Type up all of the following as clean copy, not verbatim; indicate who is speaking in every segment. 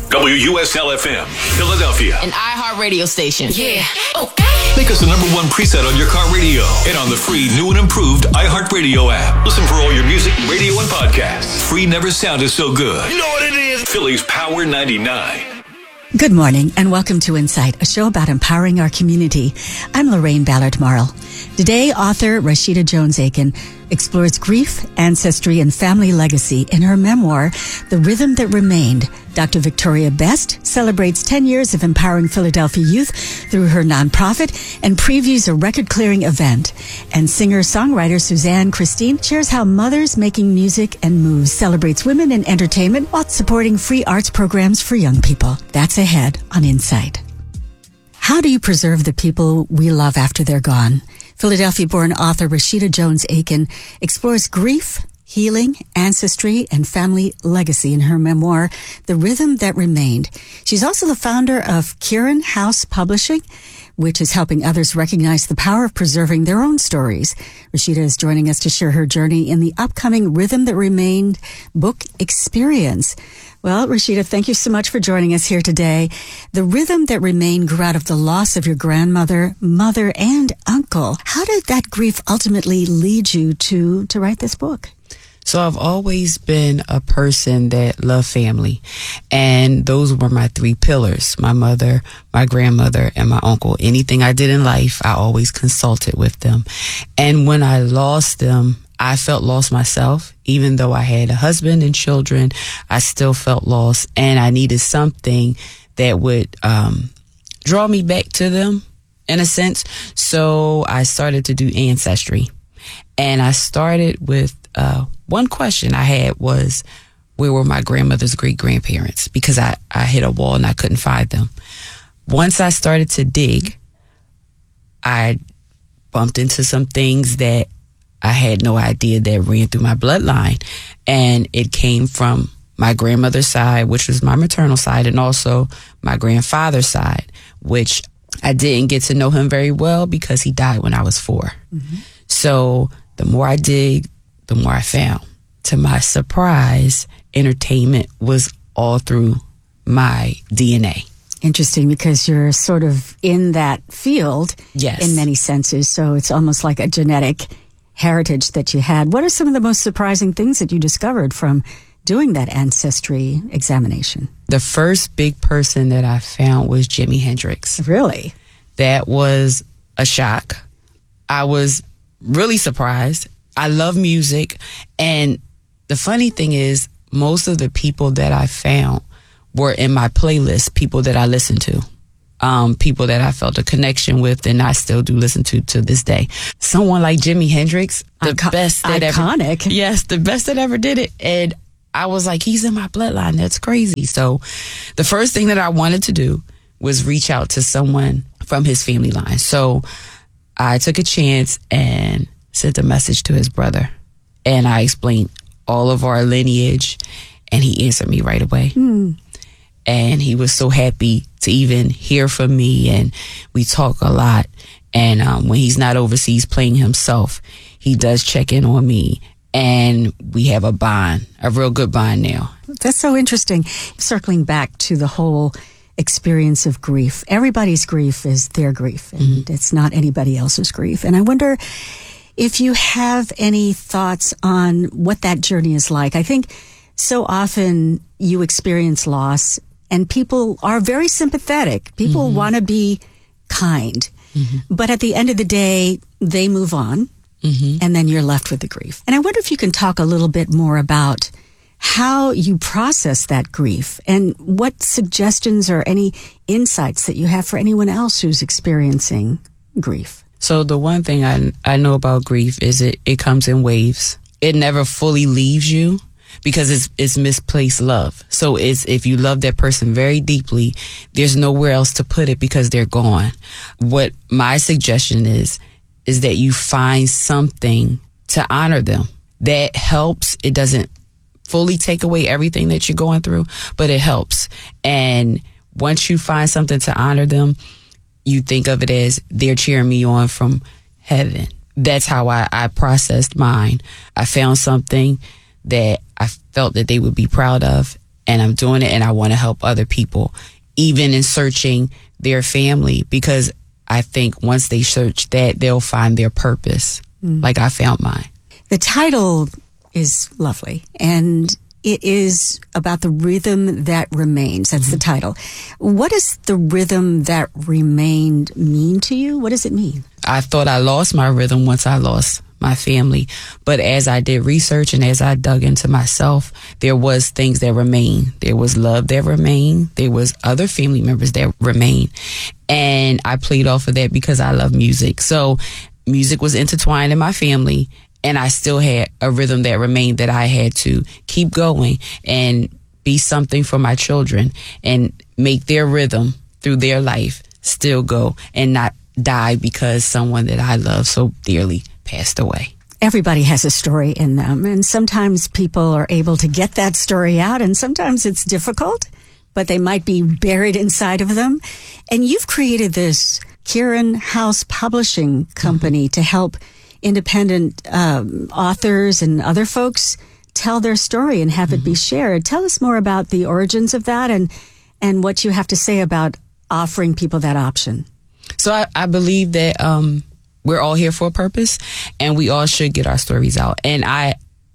Speaker 1: WUSL-FM, Philadelphia.
Speaker 2: An iHeart radio station.
Speaker 3: Yeah. Okay.
Speaker 1: Make us the number one preset on your car radio and on the free new and improved iHeart Radio app. Listen for all your music, radio, and podcasts. Free never sounded so good.
Speaker 3: You know what it is?
Speaker 1: Philly's Power 99.
Speaker 4: Good morning and welcome to Insight, a show about empowering our community. I'm Lorraine Ballard-Marl. Today, author Rashida Jones-Aiken explores grief, ancestry, and family legacy in her memoir, The Rhythm That Remained. Dr. Victoria Best celebrates 10 years of empowering Philadelphia youth through her nonprofit and previews a record-clearing event. And singer-songwriter Suzanne Christine shares how Mothers Making Music and Moves celebrates women in entertainment while supporting free arts programs for young people. That's ahead on Insight. How do you preserve the people we love after they're gone? Philadelphia-born author Rashida Jones-Aiken explores grief, healing, ancestry, and family legacy in her memoir, The Rhythm That Remained. She's also the founder of Kieran House Publishing, which is helping others recognize the power of preserving their own stories. Rashida is joining us to share her journey in the upcoming Rhythm That Remained book experience. Well, Rashida, thank you so much for joining us here today. The Rhythm That Remained grew out of the loss of your grandmother, mother, and uncle. How did that grief ultimately lead you to write this book?
Speaker 5: So I've always been a person that loved family, and those were my three pillars: my mother, my grandmother, and my uncle. Anything I did in life, I always consulted with them. And when I lost them, I felt lost myself. Even though I had a husband and children, I still felt lost, and I needed something that would draw me back to them, in a sense. So I started to do ancestry, and I started with one question I had was, where were my grandmother's great-grandparents? Because I hit a wall and I couldn't find them. Once I started to dig, I bumped into some things that I had no idea that ran through my bloodline. And it came from my grandmother's side, which was my maternal side, and also my grandfather's side, which I didn't get to know him very well because he died when I was 4. Mm-hmm. So the more I dig, the more I found. To my surprise, entertainment was all through my DNA.
Speaker 4: Interesting, because you're sort of in that field.
Speaker 5: Yes.
Speaker 4: In many senses. So it's almost like a genetic heritage that you had. What are some of the most surprising things that you discovered from doing that ancestry examination?
Speaker 5: The first big person that I found was Jimi Hendrix.
Speaker 4: Really?
Speaker 5: That was a shock. I was really surprised. I love music, and the funny thing is, most of the people that I found were in my playlist, people that I listened to, people that I felt a connection with, and I still do listen to this day. Someone like Jimi Hendrix, the best that
Speaker 4: iconic.
Speaker 5: Yes, the best that ever did it. And I was like, he's in my bloodline. That's crazy. So the first thing that I wanted to do was reach out to someone from his family line. So I took a chance and sent a message to his brother, and I explained all of our lineage, and he answered me right away. And he was so happy to even hear from me, and we talk a lot. And when he's not overseas playing himself, he does check in on me, and we have a bond, a real good bond now.
Speaker 4: That's so interesting. Circling back to the whole experience of grief, everybody's grief is their grief, and it's not anybody else's grief. And I wonder if you have any thoughts on what that journey is like. I think so often you experience loss and people are very sympathetic. People want to be kind. But at the end of the day, they move on and then you're left with the grief. And I wonder if you can talk a little bit more about how you process that grief and what suggestions or any insights that you have for anyone else who's experiencing grief.
Speaker 5: So the one thing I know about grief is it comes in waves. It never fully leaves you because it's misplaced love. So it's, if you love that person very deeply, there's nowhere else to put it because they're gone. What my suggestion is that you find something to honor them. That helps. It doesn't fully take away everything that you're going through, but it helps. And once you find something to honor them, you think of it as they're cheering me on from heaven. That's how I processed mine. I found something that I felt that they would be proud of, and I'm doing it, and I want to help other people, even in searching their family, because I think once they search that, they'll find their purpose, like I found mine.
Speaker 4: The title is lovely, and it is about the rhythm that remains. That's the title. What does the rhythm that remained mean to you? What does it mean?
Speaker 5: I thought I lost my rhythm once I lost my family. But as I did research and as I dug into myself, there was things that remained. There was love that remained. There was other family members that remained. And I played off of that because I love music. So music was intertwined in my family, and I still had a rhythm that remained that I had to keep going and be something for my children and make their rhythm through their life still go and not die because someone that I love so dearly passed away.
Speaker 4: Everybody has a story in them, and sometimes people are able to get that story out, and sometimes it's difficult, but they might be buried inside of them. And you've created this Kieran House Publishing Company to help independent authors and other folks tell their story and have it be shared. Tell us more about the origins of that and what you have to say about offering people that option.
Speaker 5: So I believe that we're all here for a purpose, and we all should get our stories out. And I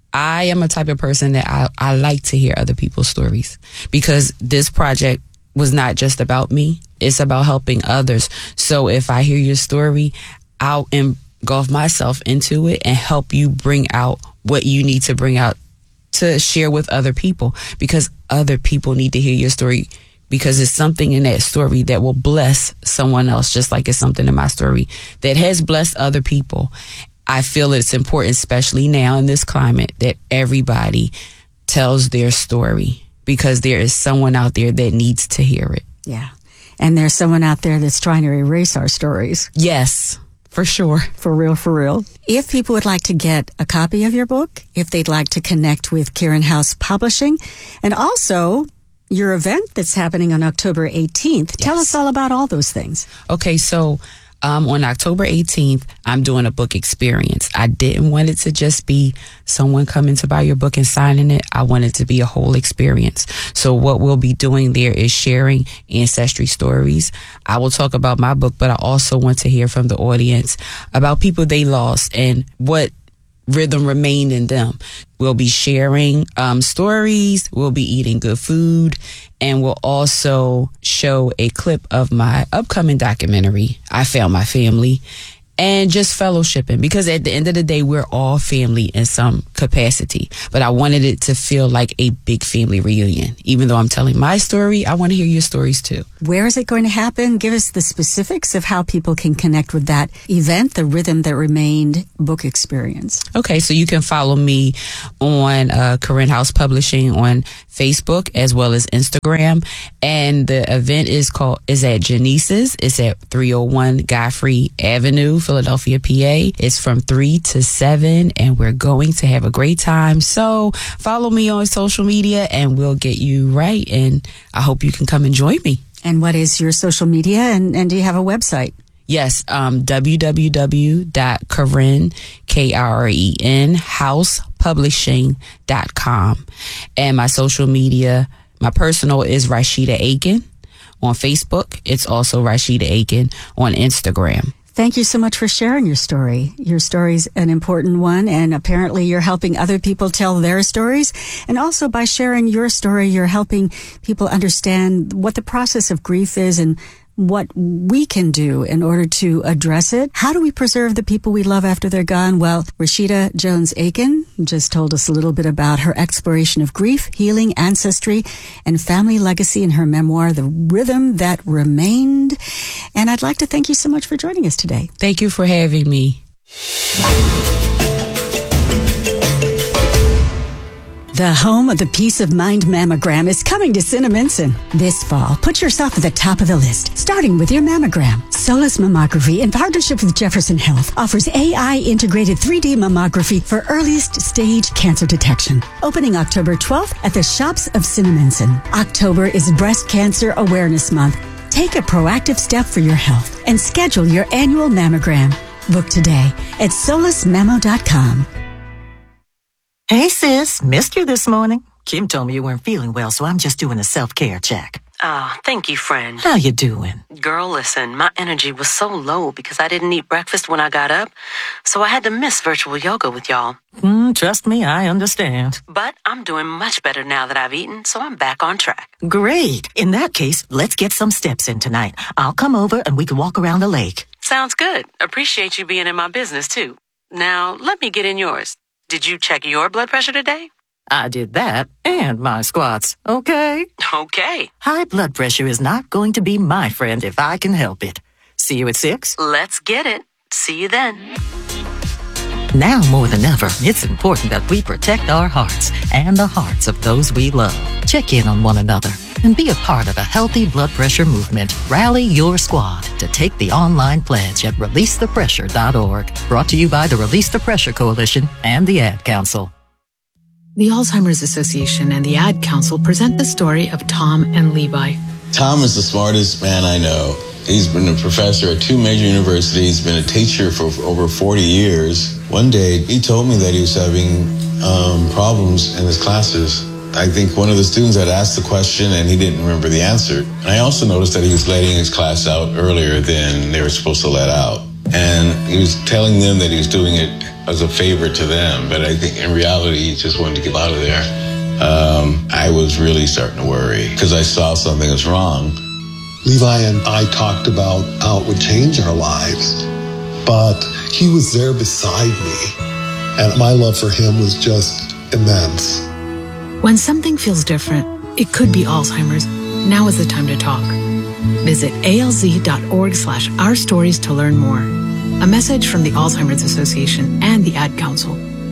Speaker 5: am a type of person that I like to hear other people's stories, because this project was not just about me. It's about helping others. So if I hear your story, I'll engulf myself into it and help you bring out what you need to bring out to share with other people, because other people need to hear your story, because it's something in that story that will bless someone else, just like it's something in my story that has blessed other people. I feel it's important, especially now in this climate, that everybody tells their story, because there is someone out there that needs to hear it.
Speaker 4: Yeah. And there's someone out there that's trying to erase our stories.
Speaker 5: Yes, for sure.
Speaker 4: For real, for real. If people would like to get a copy of your book, if they'd like to connect with Kieran House Publishing, and also your event that's happening on October 18th. Yes. Tell us all about all those things.
Speaker 5: Okay, so on October 18th, I'm doing a book experience. I didn't want it to just be someone coming to buy your book and signing it. I want it to be a whole experience. So what we'll be doing there is sharing ancestry stories. I will talk about my book, but I also want to hear from the audience about people they lost and what rhythm remained in them. We'll be sharing stories, we'll be eating good food, and we'll also show a clip of my upcoming documentary, I Found My Family, and just fellowshipping, because at the end of the day, we're all family in some capacity. But I wanted it to feel like a big family reunion. Even though I'm telling my story, I want to hear your stories too.
Speaker 4: Where is it going to happen? Give us the specifics of how people can connect with that event, the Rhythm That Remained book experience.
Speaker 5: Okay, so you can follow me on Kieran House Publishing on Facebook as well as Instagram. And the event is at Janice's. It's at 301 Godfrey Avenue, Philadelphia, PA. It's from 3 to 7, and we're going to have a great time. So follow me on social media and we'll get you right. And I hope you can come and join me.
Speaker 4: And what is your social media? And do you have a website?
Speaker 5: Yes, www.Kieran, Kren, housepublishing.com. And my social media, my personal is Rashida Aiken on Facebook. It's also Rashida Aiken on Instagram.
Speaker 4: Thank you so much for sharing your story. Your story's an important one, and apparently you're helping other people tell their stories. And also by sharing your story, you're helping people understand what the process of grief is and what we can do in order to address it. How do we preserve the people we love after they're gone? Well, Rashida Jones Aiken just told us a little bit about her exploration of grief, healing, ancestry, and family legacy in her memoir, The Rhythm That Remained. And I'd like to thank you so much for joining us today.
Speaker 5: Thank you for having me.
Speaker 4: The home of the Peace of Mind mammogram is coming to Cinnaminson this fall. Put yourself at the top of the list, starting with your mammogram. Solus Mammography, in partnership with Jefferson Health, offers AI-integrated 3D mammography for earliest stage cancer detection. Opening October 12th at the Shops of Cinnaminson. October is Breast Cancer Awareness Month. Take a proactive step for your health and schedule your annual mammogram. Book today at solusmammo.com.
Speaker 2: Hey sis, missed you this morning. Kim told me you weren't feeling well, so I'm just doing a self-care check.
Speaker 6: Thank you, friend.
Speaker 2: How you doing?
Speaker 6: Girl, listen, my energy was so low because I didn't eat breakfast when I got up, so I had to miss virtual yoga with y'all.
Speaker 2: Trust me, I understand.
Speaker 6: But I'm doing much better now that I've eaten, so I'm back on track.
Speaker 2: Great. In that case, let's get some steps in tonight. I'll come over and we can walk around the lake.
Speaker 6: Sounds good. Appreciate you being in my business, too. Now, let me get in yours. Did you check your blood pressure today?
Speaker 2: I did that and my squats, okay?
Speaker 6: Okay.
Speaker 2: High blood pressure is not going to be my friend if I can help it. See you at 6?
Speaker 6: Let's get it. See you then.
Speaker 2: Now more than ever, it's important that we protect our hearts and the hearts of those we love. Check in on one another and be a part of a healthy blood pressure movement. Rally your squad to take the online pledge at releasethepressure.org. Brought to you by the Release the Pressure Coalition and the Ad Council.
Speaker 7: The Alzheimer's Association and the Ad Council present the story of Tom and Levi.
Speaker 8: Tom is the smartest man I know. He's been a professor at 2 major universities, been a teacher for over 40 years. One day, he told me that he was having problems in his classes. I think one of the students had asked the question and he didn't remember the answer. And I also noticed that he was letting his class out earlier than they were supposed to let out. And he was telling them that he was doing it as a favor to them, but I think in reality, he just wanted to get out of there. I was really starting to worry because I saw something was wrong.
Speaker 9: Levi and I talked about how it would change our lives, but he was there beside me, and my love for him was just immense.
Speaker 7: When something feels different, it could be Alzheimer's. Now is the time to talk. Visit alz.org/ourstories to learn more. A message from the Alzheimer's Association and the Ad Council.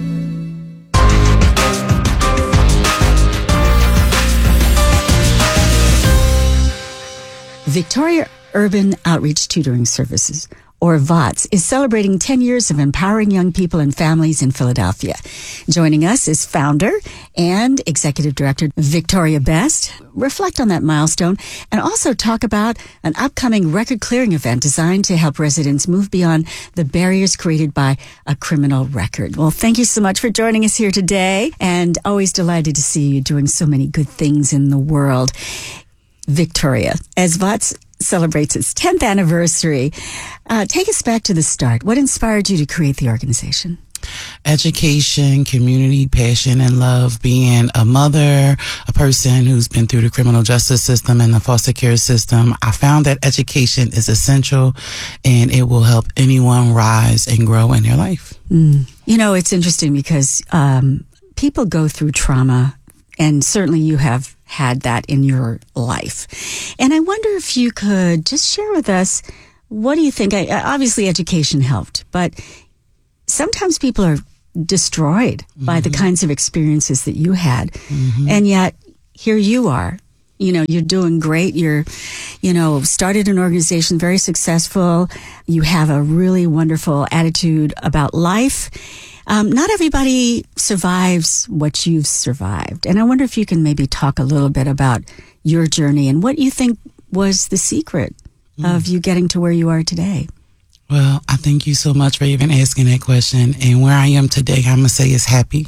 Speaker 4: Victoria Urban Outreach Tutoring Services, or VOTS, is celebrating 10 years of empowering young people and families in Philadelphia. Joining us is founder and executive director Victoria Best. Reflect on that milestone and also talk about an upcoming record clearing event designed to help residents move beyond the barriers created by a criminal record. Well, thank you so much for joining us here today, and always delighted to see you doing so many good things in the world. Victoria, as VOTS celebrates its 10th anniversary, take us back to the start. What inspired you to create the organization?
Speaker 10: Education, community, passion, and love. Being a mother, a person who's been through the criminal justice system and the foster care system, I found that education is essential and it will help anyone rise and grow in their life.
Speaker 4: You know, it's interesting because people go through trauma, and certainly you have had that in your life. And I wonder if you could just share with us, what do you think? Obviously, education helped, but sometimes people are destroyed by the kinds of experiences that you had. And yet, here you are. You know, you're doing great. You're, started an organization, very successful. You have a really wonderful attitude about life. Not everybody survives what you've survived. And I wonder if you can maybe talk a little bit about your journey and what you think was the secret of you getting to where you are today.
Speaker 10: Well, I thank you so much for even asking that question. And where I am today, I'm going to say is happy.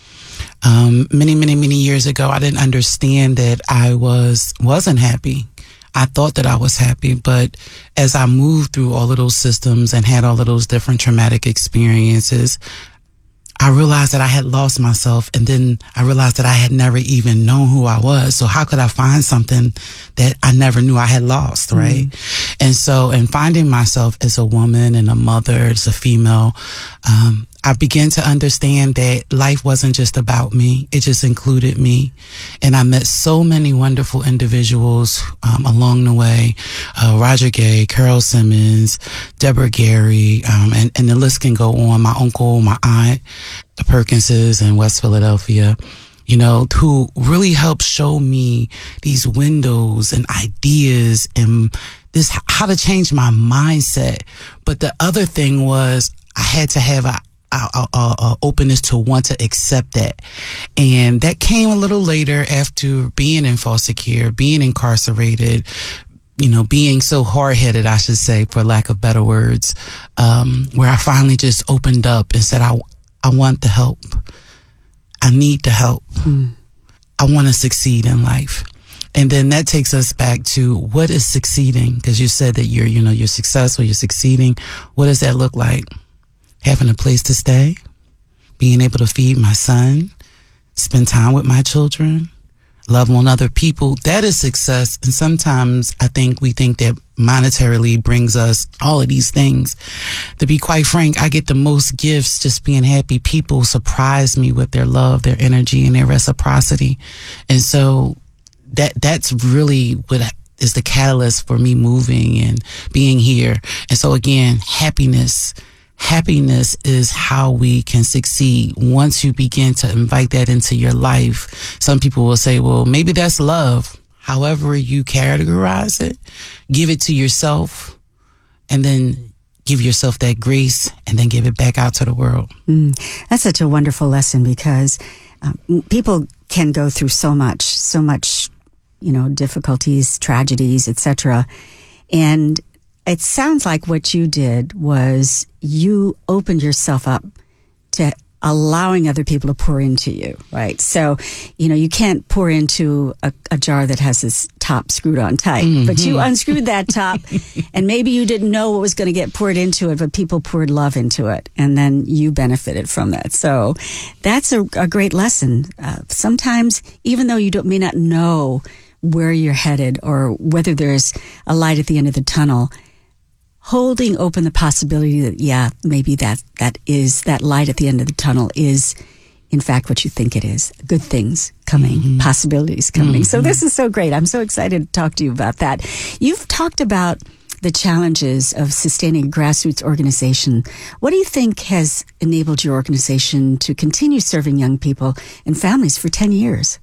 Speaker 10: Many years ago, I didn't understand that I wasn't happy. I thought that I was happy, but as I moved through all of those systems and had all of those different traumatic experiences, I realized that I had lost myself, and then I realized that I had never even known who I was. So how could I find something that I never knew I had lost, right? And so in finding myself as a woman and a mother, as a female, I began to understand that life wasn't just about me. It just included me. And I met so many wonderful individuals along the way. Roger Gay, Carol Simmons, Deborah Gary, and the list can go on. My uncle, my aunt, the Perkinses in West Philadelphia, who really helped show me these windows and ideas and how to change my mindset. But the other thing was I had to have a openness to want to accept that. And that came a little later after being in foster care, being incarcerated, being so hard-headed, I should say, for lack of better words, where I finally just opened up and said, I want the help. I need the help. I want to succeed in life. And then that takes us back to what is succeeding? Because you said that you're successful, you're succeeding. What does that look like? Having a place to stay, being able to feed my son, spend time with my children, love on other people. That is success. And sometimes I think we think that monetarily brings us all of these things. To be quite frank, I get the most gifts just being happy. People surprise me with their love, their energy, and their reciprocity. And so that's really what is the catalyst for me moving and being here. And so again, happiness is how we can succeed. Once you begin to invite that into your life, some people will say, well, maybe that's love. However you categorize it, give it to yourself and then give yourself that grace and then give it back out to the world.
Speaker 4: That's such a wonderful lesson because people can go through so much, difficulties, tragedies, etc. And it sounds like what you did was you opened yourself up to allowing other people to pour into you, right? So, you can't pour into a jar that has this top screwed on tight, but you unscrewed that top and maybe you didn't know what was going to get poured into it, but people poured love into it and then you benefited from that. So that's a great lesson. Sometimes, even though you may not know where you're headed or whether there's a light at the end of the tunnel, holding open the possibility that, maybe that light at the end of the tunnel is, in fact, what you think it is. Good things coming, possibilities coming. So this is so great. I'm so excited to talk to you about that. You've talked about the challenges of sustaining a grassroots organization. What do you think has enabled your organization to continue serving young people and families for 10 years?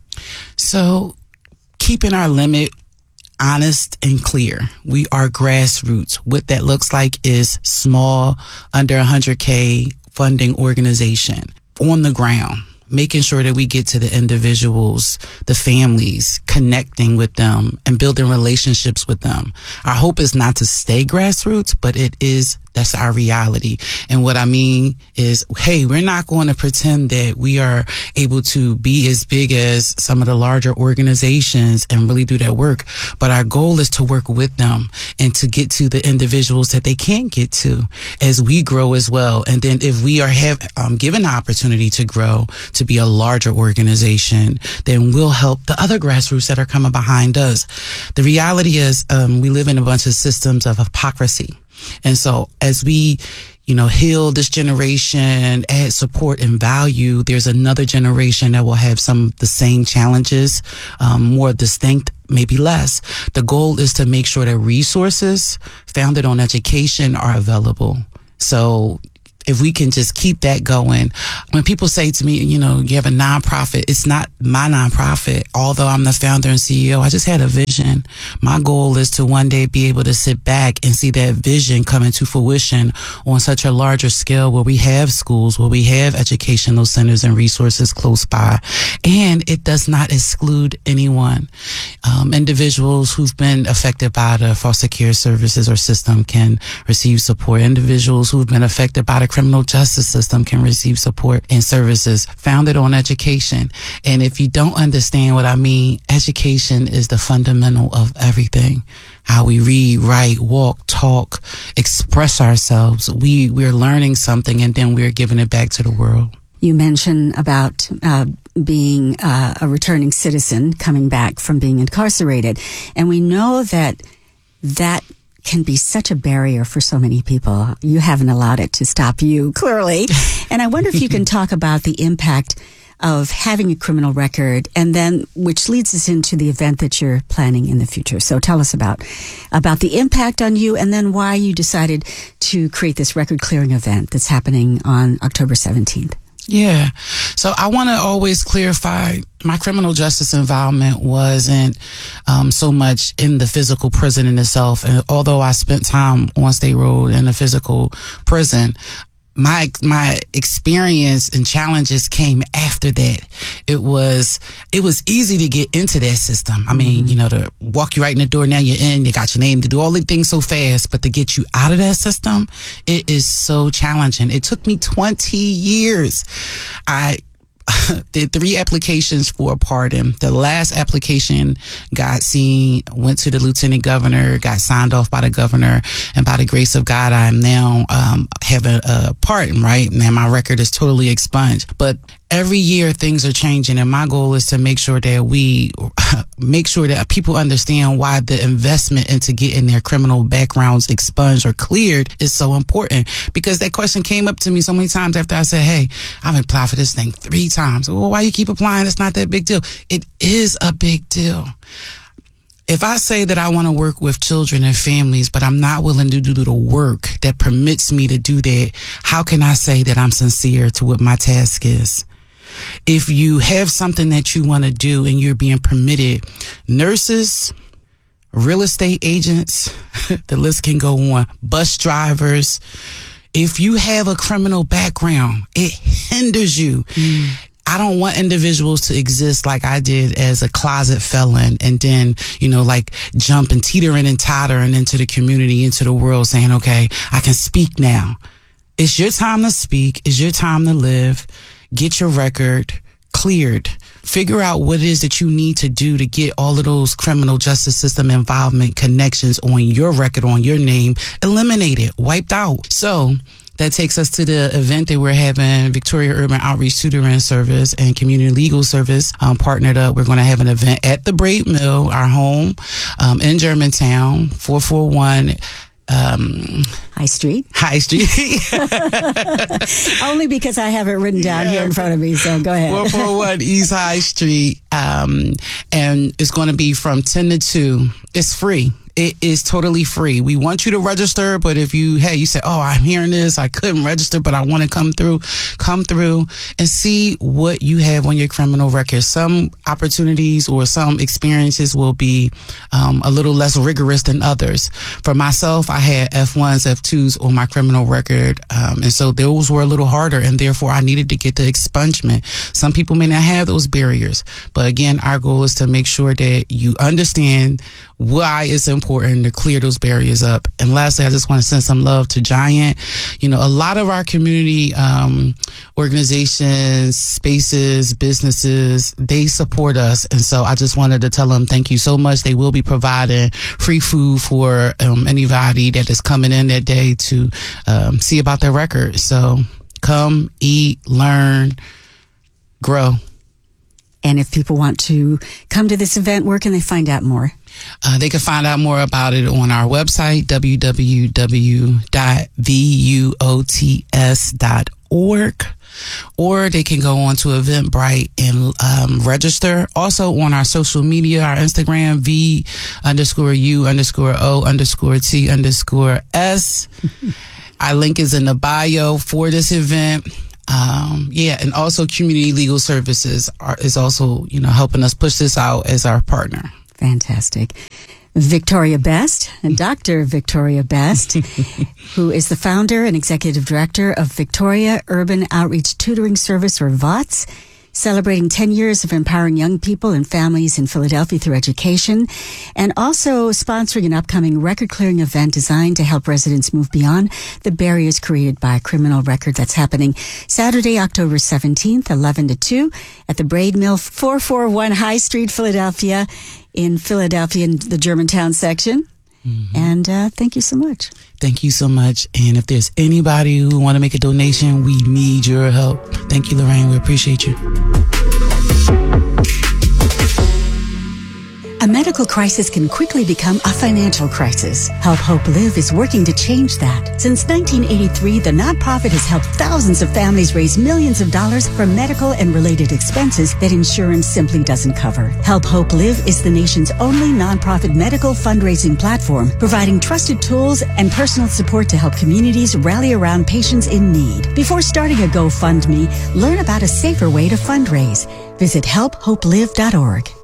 Speaker 10: So keeping our limit honest and clear. We are grassroots. What that looks like is small, under 100K funding organization on the ground, making sure that we get to the individuals, the families, connecting with them and building relationships with them. Our hope is not to stay grassroots, but that's our reality. And what I mean is, hey, we're not going to pretend that we are able to be as big as some of the larger organizations and really do that work. But our goal is to work with them and to get to the individuals that they can't get to as we grow as well. And then if we are given the opportunity to grow to be a larger organization, then we'll help the other grassroots that are coming behind us. The reality is, we live in a bunch of systems of hypocrisy. And so as we, heal this generation, add support and value, there's another generation that will have some of the same challenges, more distinct, maybe less. The goal is to make sure that resources founded on education are available. So if we can just keep that going. When people say to me, you have a nonprofit, it's not my nonprofit. Although I'm the founder and CEO, I just had a vision. My goal is to one day be able to sit back and see that vision come into fruition on such a larger scale where we have schools, where we have educational centers and resources close by. And it does not exclude anyone. Individuals who've been affected by the foster care services or system can receive support. Individuals who've been affected by the criminal justice system can receive support and services founded on education. And if you don't understand what I mean, education is the fundamental of everything. How we read, write, walk, talk, express ourselves. We're learning something and then we're giving it back to the world.
Speaker 4: You mentioned about being a returning citizen, coming back from being incarcerated. And we know that can be such a barrier for so many people. You haven't allowed it to stop you, clearly. And I wonder if you can talk about the impact of having a criminal record, and then which leads us into the event that you're planning in the future. So tell us about the impact on you, and then why you decided to create this record clearing event that's happening on October 17th.
Speaker 10: Yeah. So I want to always clarify my criminal justice involvement wasn't so much in the physical prison in itself. And although I spent time on State Road in a physical prison, my experience and challenges came after that. It was easy to get into that system. I mean, to walk you right in the door, now you're in, you got your name, to do all the things so fast, but to get you out of that system, it is so challenging. It took me 20 years. I did 3 applications for a pardon. The last application got seen, went to the lieutenant governor, got signed off by the governor, and by the grace of God, I am now having a pardon, right? Now my record is totally expunged. But every year things are changing, and my goal is to make sure that we make sure that people understand why the investment into getting their criminal backgrounds expunged or cleared is so important. Because that question came up to me so many times after I said, hey, I've applied for this thing 3 times. Well, why you keep applying? It's not that big deal. It is a big deal. If I say that I want to work with children and families, but I'm not willing to do the work that permits me to do that, how can I say that I'm sincere to what my task is? If you have something that you want to do and you're being permitted, nurses, real estate agents, the list can go on, bus drivers, if you have a criminal background, it hinders you. I don't want individuals to exist like I did as a closet felon and then, like jump and teetering and tottering into the community, into the world saying, okay, I can speak now. It's your time to speak. It's your time to live. Get your record cleared. Figure out what it is that you need to do to get all of those criminal justice system involvement connections on your record, on your name, eliminated, wiped out. So that takes us to the event that we're having, Victoria Urban Outreach Tutoring Service and Community Legal Service partnered up. We're going to have an event at the Braid Mill, our home, in Germantown, 441
Speaker 4: High Street. Only because I have it written down here in front of me, so go ahead.
Speaker 10: 441 East High Street. And it's going to be from 10 to 2. It's free. It is totally free. We want you to register, but if you say, oh, I'm hearing this, I couldn't register, but I want to come through and see what you have on your criminal record. Some opportunities or some experiences will be a little less rigorous than others. For myself, I had F1s, F2s on my criminal record, and so those were a little harder, and therefore I needed to get the expungement. Some people may not have those barriers, but again, our goal is to make sure that you understand why it's important to clear those barriers up. And lastly, I just want to send some love to Giant. A lot of our community organizations, spaces, businesses, they support us. And so I just wanted to tell them thank you so much. They will be providing free food for anybody that is coming in that day to see about their record. So come, eat, learn, grow.
Speaker 4: And if people want to come to this event, where can they find out more?
Speaker 10: They can find out more about it on our website, www.vuots.org, or they can go on to Eventbrite and register. Also on our social media, our Instagram, V_U_O_T_S. Our link is in the bio for this event. And also Community Legal Services is also, helping us push this out as our partner.
Speaker 4: Fantastic. Victoria Best, and Dr. Victoria Best, who is the founder and executive director of Victoria Urban Outreach Tutoring Service, or VOTS, celebrating 10 years of empowering young people and families in Philadelphia through education, and also sponsoring an upcoming record-clearing event designed to help residents move beyond the barriers created by a criminal record. That's happening Saturday, October 17th, 11 to 2 at the Braid Mill, 441 High Street, Philadelphia, in the Germantown section. Mm-hmm. And thank you so much.
Speaker 10: Thank you so much. And if there's anybody who want to make a donation, we need your help. Thank you, Lorraine. We appreciate you.
Speaker 4: A medical crisis can quickly become a financial crisis. Help Hope Live is working to change that. Since 1983, the nonprofit has helped thousands of families raise millions of dollars for medical and related expenses that insurance simply doesn't cover. Help Hope Live is the nation's only nonprofit medical fundraising platform, providing trusted tools and personal support to help communities rally around patients in need. Before starting a GoFundMe, learn about a safer way to fundraise. Visit helphopelive.org.